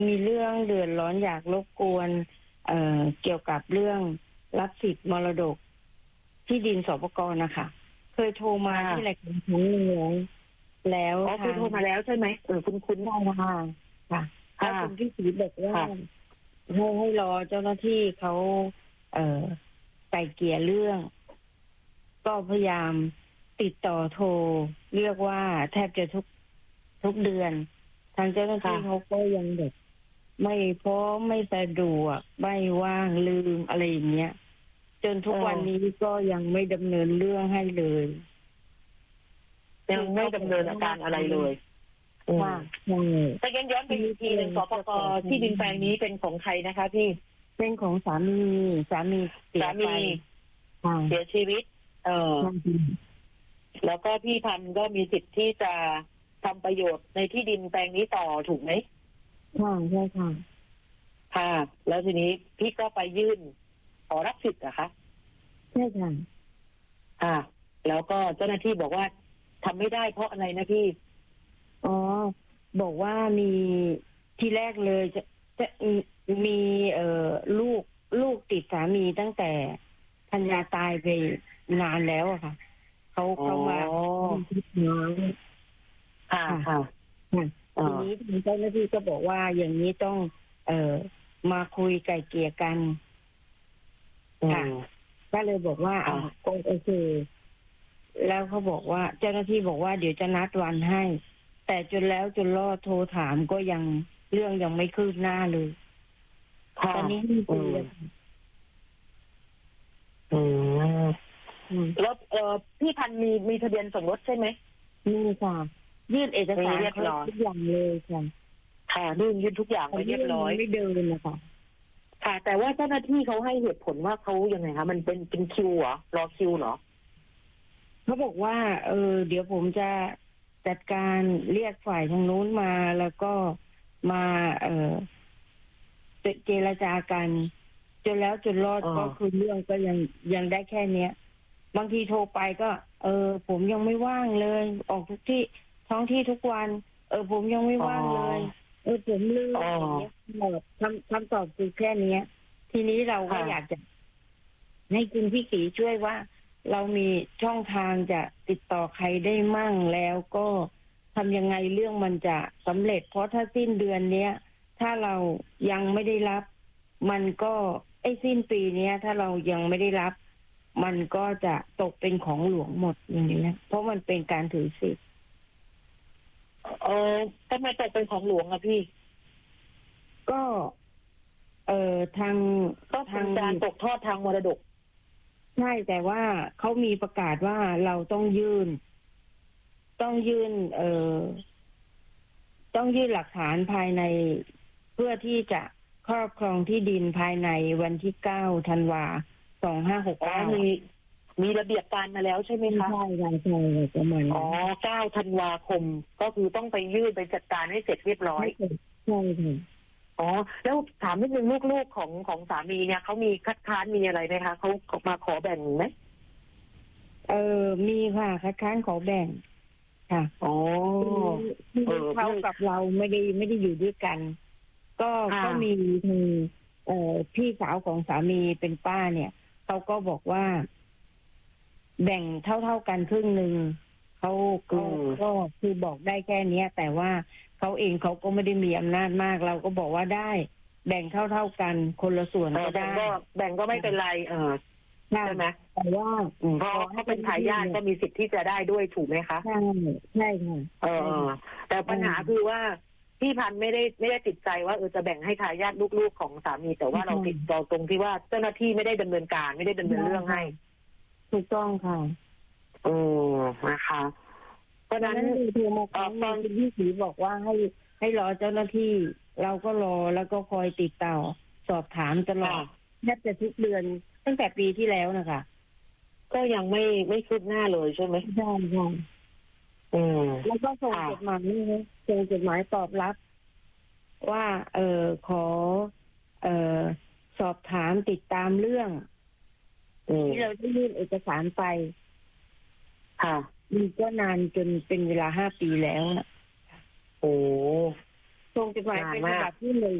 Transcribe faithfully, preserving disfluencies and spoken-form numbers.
มีเรื่องเดือดร้อนอยากรบกวนเอ่อเกี่ยวกับเรื่องรับสิทธิ์มรดกที่ดินสปกนะคะ เคยโทรมาค่ะที่รายการครั้งหนึ่งแล้วแล้วอ๋อคืทาอง โทรมาแล้วใช่ไหมเออคุ้นได้ค่ะค่ะๆแล้วค่ะคุณพี่ศรีบอกว่าค่ะให้ให้รอเจ้าหน้าที่เขาเอ่อไกล่เกลี่ยเรื่อง ก็พยายามติดต่อโทรเรียกว่าแทบจะทุกทุกเดือน ทางเจ้าหน้าที่ค่ะเขาก็ยังแบบไม่พร้อมไม่สะดวกไม่ว่างลืมอะไรอย่างเงี้ย จนทุกวันนี้ก็ยังไม่ดำเนินเรื่องให้เลยยังไม่ดำเนินการอะไรเลยอืมว่าใช่แต่ย้อนย้อนไปอีกทีหนึ่งสปกที่ดินแปลงนี้เป็นของใครนะคะพี่เป็นของสามีสามีเสียสาไปมีค่ะเสียชีวิต เออใช่แล้วก็พี่พันธุ์ก็มีสิทธิ์ที่จะทำประโยชน์ในที่ดินแปลงนี้ต่อถูกไหมค่ะใช่ค่ะค่ะ แล้วทีนี้พี่ก็ไปยื่นขอรับสิทธิ์นะคะใช่ค่ะค่ะ แล้วก็เจ้าหน้าที่บอกว่าทำไม่ได้เพราะอะไรนะพี่อ๋อ บอกว่ามีที่แรกเลยจะจะมีเอ่อลูกลูกติดสามีตั้งแต่ภรรยาตายไปนานแล้วอะค่ะเขาเขามาอ๋อทิดน้อยค่ะค่ะค่ะอ๋ทีอนี้ทางเจ้าหน้าที่ก็บอกว่าอย่างนี้ต้อง เอ่อมาคุยไกล่เกลี่ยกันอืค่ะมก็เลยบอกว่าค่ะอ่าก็โอเค แล้วเขาบอกว่าเจ้าหน้าที่บอกว่าเดี๋ยวจะนัดวันให้ แต่จนแล้วจนรอดโทรถามก็ยังเรื่องยังไม่คืบหน้าเลยค่ะตอนนี้มีอืปีมแล้วอืมอืมแล้วเอ่อพี่พันธุ์มีมีทะเบียนสมรสใช่ไหมนี่ค่ะ ยื่นเอกสารมีเรียบครบร้อยทุกอย่างเลยค่ะค่ะยื่นยื่นทุกอย่างแต่ไปเรียบร้อยไม่เดินนะคะค่ะ แต่ว่าเจ้าหน้าที่เขาให้เหตุผลว่าเขายังไงคะมันเป็นเป็นคิวเหรอรอคิวเหรอเขาบอกว่า เออ เดี๋ยวผมจะจัดการเรียกฝ่ายทางนู้นมาแล้วก็มา เออเจรจากัน จนแล้วจนรอดอ๋อก็คือเรื่องก็ยังยังได้แค่เนี้ย บางทีโทรไปก็ เออ ผมยังไม่ว่างเลย ออกทุกที่ท้องที่ทุกวัน เออ ผมยังไม่ว่างเลย เออผมลืมอ๋ออย่างเงี้ยหมดคำคำตอบคือแค่เนี้ย ทีนี้เราก็ค่ะอยากจะให้คุณพี่ศรีช่วยว่า เรามีช่องทางจะติดต่อใครได้มั่งแล้วก็ทำยังไงเรื่องมันจะสำเร็จ เพราะถ้าสิ้นเดือนเนี้ย ถ้าเรายังไม่ได้รับ มันก็ไอ้สิ้นปีเนี้ย ถ้าเรายังไม่ได้รับ มันก็จะตกเป็นของหลวงหมดอย่างเงี้ยเพราะมันเป็นการถือสิทธิ์เออทำไมตกเป็นของหลวงอะพี่ก็ เอ่อทางก็ทางการตกทอดทางมรดกใช่แต่ว่าเขามีประกาศว่าเราต้องยื่น ต้องยื่น เอ่อ ต้องยื่นหลักฐานภายใน เพื่อที่จะครอบครองที่ดินภายในวันที่เก้าธันวาสองห้าหกอ๋อเก้ามีมีระเบียบการมาแล้วใช่ไหมไม่คะใช่ใช่ใช่ประมาณอ๋อนั้นเก้าธันวาคม ก็คือต้องไปยื่นไปจัดการให้เสร็จเรียบร้อยใช่ใช่ค่ะอ๋อ แล้วถามนิดนึงลูกๆของของสามีเนี่ยเขามีคัดค้านมีอะไรไหมคะเขามาขอแบ่งไหมเออ มีค่ะคัดค้านขอแบ่ง ค่ะอ๋อที่เออเขากับเราไม่ได้ไม่ได้อยู่ด้วยกัน ก็ค่ะก็มีทางเอ่อพี่สาวของสามีเป็นป้าเนี่ยเขาก็บอกว่า แบ่งเท่าเท่าๆกันครึ่งหนึ่งเขาเขาก็คือบอกได้แค่เนี้ย แต่ว่าเขาเองเขาก็ไม่ได้มีอำนาจมาก เราก็บอกว่าได้ แบ่งเท่าเท่าๆกันคนละส่วนเออก็แบ่งได้ก็แบ่งก็ไม่เป็นไร เออ ใช่ไหมแต่ว่าอืมเพราะเขาเป็นทายาทก็มีสิทธิ์ที่จะได้ด้วยถูกไหมคะใช่ใช่ค่ะเออ แต่ปัญหาคือว่าพี่พันธุ์ไม่ได้ไม่ได้ติดใจว่าเออจะแบ่งให้ทายาทลูกๆของสามี แต่ว่าเราติดเราตรงที่ว่าเจ้าหน้าที่ไม่ได้ดำเนินการไม่ได้ดำเนินเรื่องให้ถูกต้องค่ะเออนะคะ เพราะฉะดังนั้นนั้นโทรมาครั้งหนึ่งคุณพี่ศรีบอกว่าให้ให้รอเจ้าหน้าที่ เราก็รอแล้วก็คอยติดต่อสอบถามตลอดแทบจะทุกเดือนตั้งแต่ปีที่แล้วนะคะก็ยังไม่ไม่คืบหน้าเลยใช่ไหมใช่ค่ะอืมแล้วก็ส่งค่ะจดหมายนะคะส่งจดหมายตอบรับ ว่า เออขอ เออสอบถามติดตามเรื่องอืมที่เราได้ยื่นเอกสารไปค่ะมันก็นานจนเป็นเวลาห้าปีแล้วนะโอ้ส่งจดหมายเป็นฉบับที่หนึ่ง